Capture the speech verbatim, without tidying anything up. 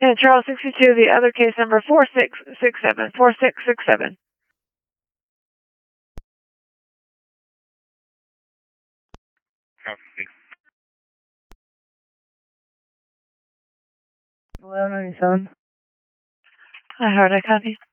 And Charles sixty-two, the other case number four six six seven, four six six seven. Copy. eleven ninety-seven. Hi, Howard, I copy.